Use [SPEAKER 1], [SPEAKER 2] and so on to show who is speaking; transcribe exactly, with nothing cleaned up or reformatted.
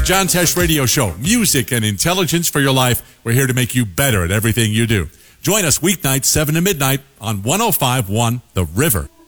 [SPEAKER 1] The John Tesh Radio Show, music and intelligence for your life. We're here to make you better at everything you do. Join us weeknights, seven to midnight on one oh five point one The River.